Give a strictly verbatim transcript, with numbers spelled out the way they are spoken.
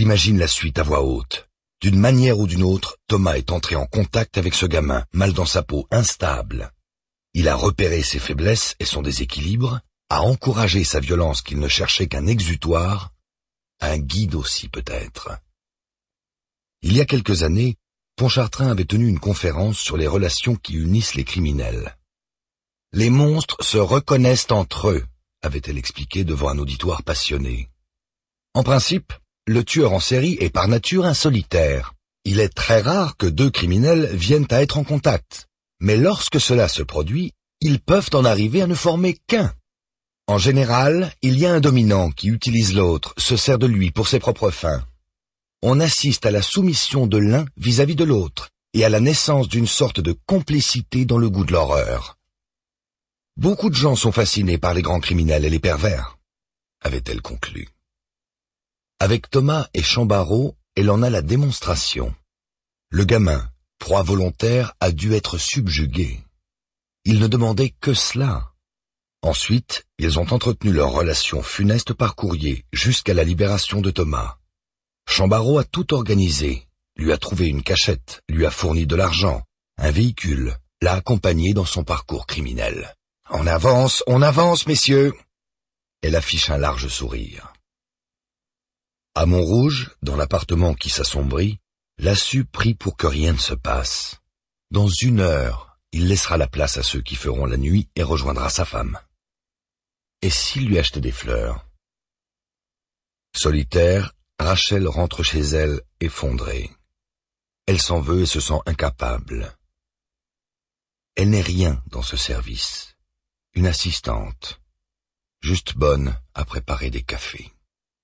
imagine la suite à voix haute. D'une manière ou d'une autre, Thomas est entré en contact avec ce gamin, mal dans sa peau, instable. Il a repéré ses faiblesses et son déséquilibre, a encouragé sa violence qu'il ne cherchait qu'un exutoire, un guide aussi peut-être. Il y a quelques années, Pontchartrain avait tenu une conférence sur les relations qui unissent les criminels. Les monstres se reconnaissent entre eux, avait-elle expliqué devant un auditoire passionné. En principe, le tueur en série est par nature un solitaire. Il est très rare que deux criminels viennent à être en contact. Mais lorsque cela se produit, ils peuvent en arriver à ne former qu'un. En général, il y a un dominant qui utilise l'autre, se sert de lui pour ses propres fins. On assiste à la soumission de l'un vis-à-vis de l'autre et à la naissance d'une sorte de complicité dans le goût de l'horreur. Beaucoup de gens sont fascinés par les grands criminels et les pervers, avait-elle conclu. Avec Thomas et Chambarot, elle en a la démonstration. Le gamin, proie volontaire, a dû être subjugué. Il ne demandait que cela. Ensuite, ils ont entretenu leur relation funeste par courrier jusqu'à la libération de Thomas. Chambarot a tout organisé, lui a trouvé une cachette, lui a fourni de l'argent, un véhicule, l'a accompagné dans son parcours criminel. « On avance, on avance, messieurs !» Elle affiche un large sourire. À Montrouge, dans l'appartement qui s'assombrit, Lassus prie pour que rien ne se passe. Dans une heure, il laissera la place à ceux qui feront la nuit et rejoindra sa femme. Et s'il lui achetait des fleurs? Solitaire, Rachel rentre chez elle effondrée. Elle s'en veut et se sent incapable. Elle n'est rien dans ce service. Une assistante, juste bonne à préparer des cafés.